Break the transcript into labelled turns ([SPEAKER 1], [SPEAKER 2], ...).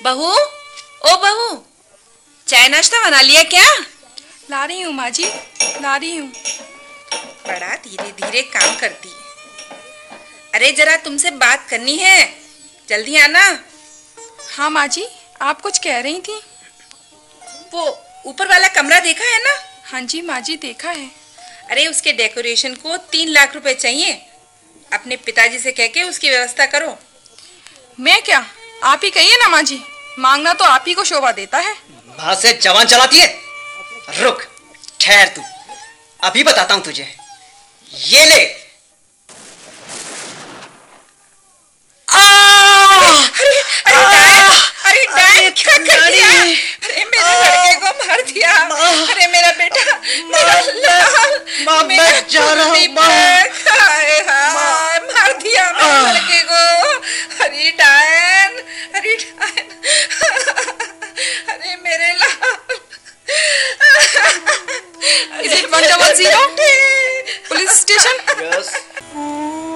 [SPEAKER 1] बहू, ओ बहू, चाय नाश्ता बना लिया क्या?
[SPEAKER 2] ला रही हूँ माँ जी, ला रही हूँ।
[SPEAKER 1] बड़ा धीरे धीरे काम करती है। अरे जरा तुमसे बात करनी है, जल्दी आना।
[SPEAKER 2] हाँ माँ जी, आप कुछ कह रही थी?
[SPEAKER 1] वो ऊपर वाला कमरा देखा है ना?
[SPEAKER 2] हाँ जी माँ जी, देखा है।
[SPEAKER 1] अरे उसके डेकोरेशन को 3 लाख रुपए चाहिए। अपने पिताजी से कह के उसकी व्यवस्था करो।
[SPEAKER 2] मैं क्या, आप ही कहिए ना माँ जी, मांगना तो आप ही को शोभा देता है।
[SPEAKER 3] वहां से जवान चलाती है। रुक, ठहर तू, अभी बताता हूं तुझे। ये ले।
[SPEAKER 1] अरे डैड, क्या कर दिया? अरे मेरे लड़के को मार दिया। अरे मेरा बेटा, मेरा लाल,
[SPEAKER 3] माँ मैं जा रहा हूँ।
[SPEAKER 1] मार दिया मेरे लड़के को। अरे डैड, अरे डैड, अरे मेरे लाल।
[SPEAKER 2] Is it 100? Police station?
[SPEAKER 3] Yes.